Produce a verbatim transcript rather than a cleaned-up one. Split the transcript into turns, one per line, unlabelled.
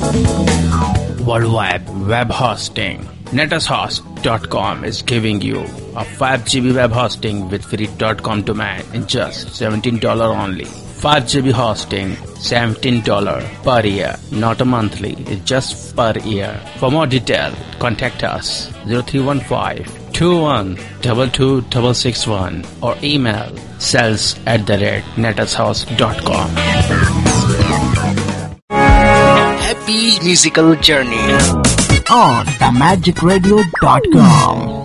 World Wide Web Hosting. Netushost dot com is giving you a five G B web hosting with free .com domain in just seventeen dollars only. five G B hosting, seventeen dollars per year, not a monthly, it's just per year. For more detail, contact us zero three one five, two one two two six six one or email sales at the rate netushost dot com.
Happy musical journey
on the magic radio dot com.